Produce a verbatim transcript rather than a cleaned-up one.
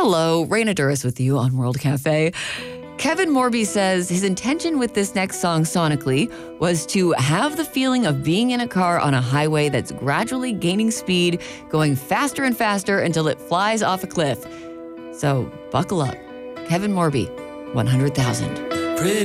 Hello, Raina Duras with you on World Cafe. Kevin Morby says his intention with this next song sonically was to have the feeling of being in a car on a highway that's gradually gaining speed, going faster and faster until it flies off a cliff. So buckle up. Kevin Morby, one hundred thousand. Pretty